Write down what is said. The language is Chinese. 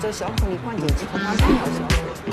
说小虎，你逛街去和他干好小虎。